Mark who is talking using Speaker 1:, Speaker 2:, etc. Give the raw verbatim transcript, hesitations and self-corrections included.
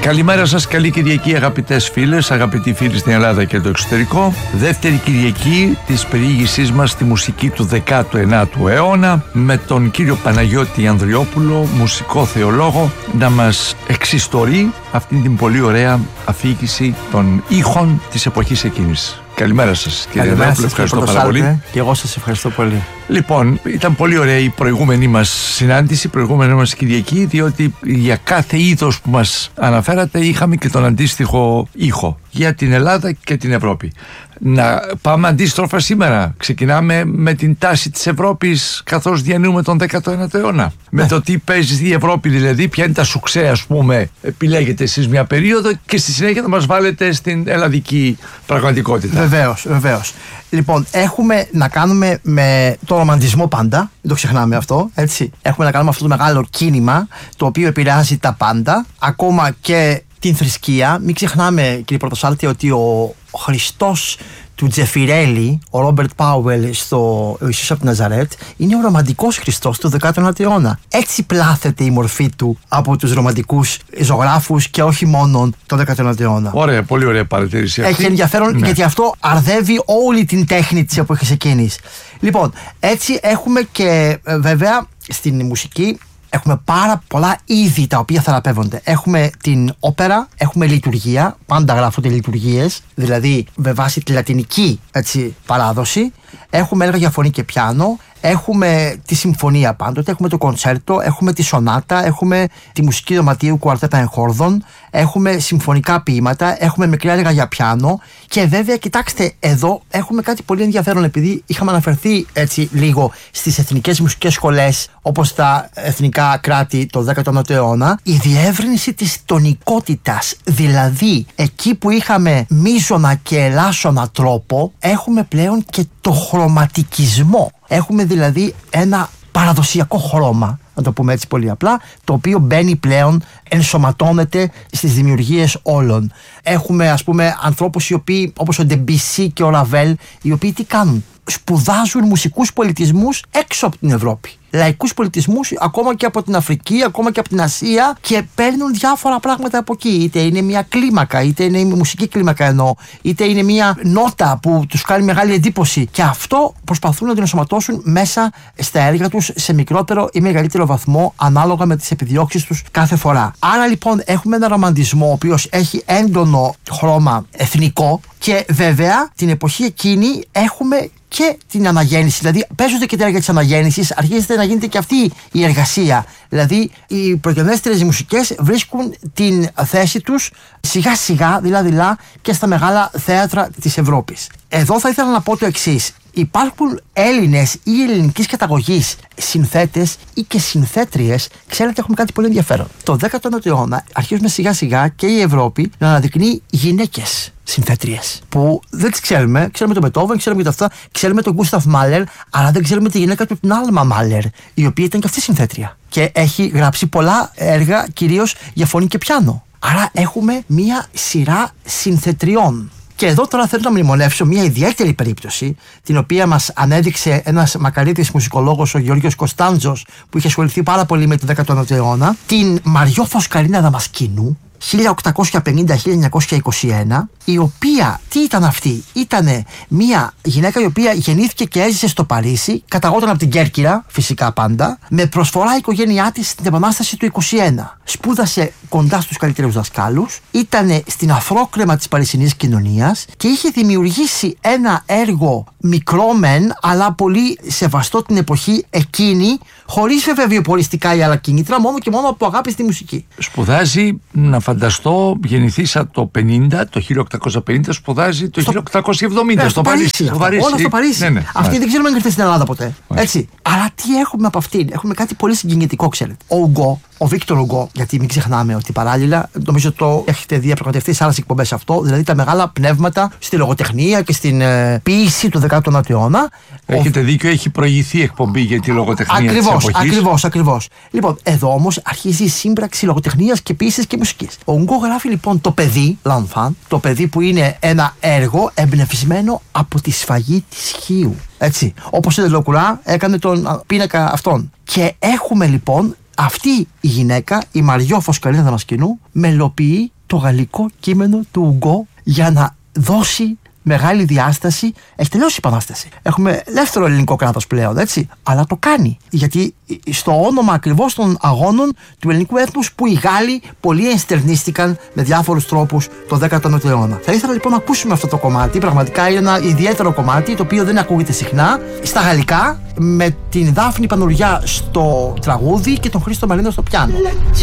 Speaker 1: Καλημέρα σας, καλή Κυριακή αγαπητές φίλες, αγαπητοί φίλοι στην Ελλάδα και το εξωτερικό. Δεύτερη Κυριακή της περιήγησής μας στη μουσική του δέκατου ενάτου αιώνα, με τον κύριο Παναγιώτη Ανδριόπουλο, μουσικό θεολόγο, να μας εξιστορεί αυτήν την πολύ ωραία αφήγηση των ήχων της εποχής εκείνης. Καλημέρα σας κύριε Ανδριόπουλο, ευχαριστώ πάρα πολύ.
Speaker 2: Και εγώ σας ευχαριστώ πολύ.
Speaker 1: Λοιπόν, ήταν πολύ ωραία η προηγούμενη μας συνάντηση, η προηγούμενη μας Κυριακή, διότι για κάθε είδος που μας αναφέρατε είχαμε και τον αντίστοιχο ήχο για την Ελλάδα και την Ευρώπη. Να πάμε αντίστροφα σήμερα. Ξεκινάμε με την τάση της Ευρώπης καθώς διανύουμε τον δέκατο ένατο αιώνα. Ναι. Με το τι παίζει η Ευρώπη, δηλαδή, ποια είναι τα σουξέ, ας πούμε, επιλέγετε εσείς μια περίοδο και στη συνέχεια θα μας βάλετε στην ελλαδική πραγματικότητα.
Speaker 2: Βεβαίως, βεβαίως. Λοιπόν, έχουμε να κάνουμε με το ρομαντισμό πάντα, δεν το ξεχνάμε αυτό, έτσι. Έχουμε να κάνουμε αυτό το μεγάλο κίνημα, το οποίο επηρεάζει τα πάντα, ακόμα και την θρησκεία. Μην ξεχνάμε, κύριε Πρωτοσάλτη, ότι ο Χριστός του Τζεφιρέλη, ο Ρόμπερτ Πάουελ στο Ο Ιησούς από τη Ναζαρέτ, είναι ο ρομαντικός Χριστός του δέκατου ένατου αιώνα. Έτσι πλάθεται η μορφή του από τους ρομαντικούς ζωγράφους και όχι μόνο τον δέκατο ένατο αιώνα.
Speaker 1: Ωραία, πολύ ωραία παρατήρηση αυτή.
Speaker 2: Έχει ενδιαφέρον, ναι, γιατί αυτό αρδεύει όλη την τέχνη της εποχής εκείνης. Λοιπόν, έτσι έχουμε και βέβαια στην μουσική. Έχουμε πάρα πολλά είδη τα οποία θεραπεύονται. Έχουμε την όπερα, έχουμε λειτουργία, πάντα γράφονται λειτουργίες, δηλαδή με βάση τη λατινική, έτσι, παράδοση. Έχουμε έργα για φωνή και πιάνο, έχουμε τη συμφωνία πάντοτε, έχουμε το κονσέρτο, έχουμε τη σονάτα, έχουμε τη μουσική δωματίου κουαρτέτα εγχόρδων, έχουμε συμφωνικά ποίηματα, έχουμε μικρά έργα για πιάνο και βέβαια, κοιτάξτε, εδώ έχουμε κάτι πολύ ενδιαφέρον, επειδή είχαμε αναφερθεί έτσι λίγο στις εθνικές μουσικές σχολές όπως τα εθνικά κράτη το δέκατο ένατο αιώνα, η διεύρυνση της τονικότητας, δηλαδή εκεί που είχαμε μείζωνα και ελάσσονα τρόπο, έχουμε πλέον και το χρωματικισμό. Έχουμε δηλαδή ένα παραδοσιακό χρώμα, να το πούμε έτσι πολύ απλά, το οποίο μπαίνει πλέον, ενσωματώνεται στις δημιουργίες όλων. Έχουμε, ας πούμε, ανθρώπους οι οποίοι, όπως ο Ντεμπισί και ο Ραβέλ, οι οποίοι τι κάνουν? Σπουδάζουν μουσικούς πολιτισμούς έξω από την Ευρώπη. Λαϊκούς πολιτισμούς ακόμα και από την Αφρική, ακόμα και από την Ασία, και παίρνουν διάφορα πράγματα από εκεί. Είτε είναι μια κλίμακα, είτε είναι μια μουσική κλίμακα εννοώ, είτε είναι μια νότα που τους κάνει μεγάλη εντύπωση. Και αυτό προσπαθούν να την ενσωματώσουν μέσα στα έργα τους σε μικρότερο ή μεγαλύτερο βαθμό, ανάλογα με τις επιδιώξεις τους κάθε φορά. Άρα λοιπόν έχουμε ένα ρομαντισμό ο οποίος έχει έντονο χρώμα εθνικό, και βέβαια την εποχή εκείνη έχουμε και την αναγέννηση. Δηλαδή παίζονται και τα έργα της αναγέννησης, αρχίζεται να γίνεται και αυτή η εργασία. Δηλαδή οι προγενέστερες μουσικές βρίσκουν την θέση τους σιγά σιγά, δηλαδή και στα μεγάλα θέατρα της Ευρώπης. Εδώ θα ήθελα να πω το εξής. Υπάρχουν Έλληνες ή ελληνικής καταγωγής συνθέτες ή και συνθέτριες. Ξέρετε, έχουμε κάτι πολύ ενδιαφέρον. Το δέκατο ένατο αιώνα αρχίζουμε σιγά σιγά και η Ευρώπη να αναδεικνύει γυναίκες συνθέτριες που δεν τις ξέρουμε. Ξέρουμε τον Μπετόβεν, ξέρουμε και αυτά, ξέρουμε τον Γκούσταφ Μάλερ, αλλά δεν ξέρουμε τη γυναίκα του, την Άλμα Μάλερ, η οποία ήταν και αυτή συνθέτρια και έχει γράψει πολλά έργα, κυρίως για φωνή και πιάνο. Άρα έχουμε μία σειρά συνθετριών. Και εδώ τώρα θέλω να μνημονεύσω μια ιδιαίτερη περίπτωση, την οποία μας ανέδειξε ένας μακαρίτης μουσικολόγος, ο Γεώργιος Κωνσταντζος, που είχε ασχοληθεί πάρα πολύ με τον δέκατο ένατο αιώνα, την Μαριό Φωσκαρίνα Δαμασκηνού, χίλια οκτακόσια πενήντα με χίλια εννιακόσια είκοσι ένα, η οποία, τι ήταν αυτή? Ήτανε μια γυναίκα η οποία γεννήθηκε και έζησε στο Παρίσι, καταγόταν από την Κέρκυρα, φυσικά πάντα, με προσφορά η οικογένειά της στην Επανάσταση του είκοσι ένα. Σπούδασε κοντά στους καλύτερους δασκάλους, ήτανε στην αφρόκρεμα της παρισινής κοινωνίας και είχε δημιουργήσει ένα έργο μικρό μεν, αλλά πολύ σεβαστό την εποχή εκείνη, χωρίς βέβαια βιοποριστικά ή άλλα κίνητρα, μόνο και μόνο από αγάπη στη μουσική.
Speaker 1: Σπουδάζει, να φανταστώ, γεννηθήσα το πενήντα, το χίλια οκτακόσια πενήντα, σπουδάζει το στο... χίλια οκτακόσια εβδομήντα ναι, στο, στο Παρίσι.
Speaker 2: Στο Παρίσι. Όλα στο Παρίσι. Ναι, ναι, αυτή ναι. Δεν ξέρουμε αν ήρθε στην Ελλάδα ποτέ. Έτσι. Αλλά τι έχουμε από αυτήν? Έχουμε κάτι πολύ συγκινητικό, ξέρετε. Ο Ουγκό, ο Βίκτορ Ουγκό, γιατί μην ξεχνάμε ότι παράλληλα, νομίζω το έχετε διαπραγματευτεί σε άλλες εκπομπές αυτό, δηλαδή τα μεγάλα πνεύματα στη λογοτεχνία και στην ε, ποίηση του δέκατου ένατου αιώνα.
Speaker 1: Έχετε ο... δίκιο, έχει προηγηθεί εκπομπή για τη λογοτεχνία της εποχής.
Speaker 2: Ακριβώς, ακριβώς. Λοιπόν, εδώ όμως αρχίζει η σύμπραξη λογοτεχνίας και ποίησης και μουσικής. Ο Ουγκό γράφει λοιπόν το παιδί, L'Enfant, το παιδί που είναι ένα έργο εμπνευσμένο από τη σφαγή της Χίου. Έτσι. Όπως η Ντελοκουρά έκανε τον πίνακα αυτόν. Και έχουμε λοιπόν αυτή η γυναίκα, η Μαριό Φωσκαρίνα Δαμασκηνού, μελοποιεί το γαλλικό κείμενο του Ουγκό για να δώσει μεγάλη διάσταση. Έχει τελειώσει η Επανάσταση. Έχουμε δεύτερο ελληνικό κράτος πλέον, έτσι. Αλλά το κάνει. Γιατί στο όνομα ακριβώς των αγώνων του ελληνικού έθνους που οι Γάλλοι πολύ ενστερνίστηκαν με διάφορους τρόπους το δέκατο ένατο αιώνα. Θα ήθελα λοιπόν να ακούσουμε αυτό το κομμάτι. Πραγματικά είναι ένα ιδιαίτερο κομμάτι το οποίο δεν ακούγεται συχνά. Στα γαλλικά, με την Δάφνη Πανουριά στο τραγούδι και τον Χρήστο Μαρίνο στο πιάνο.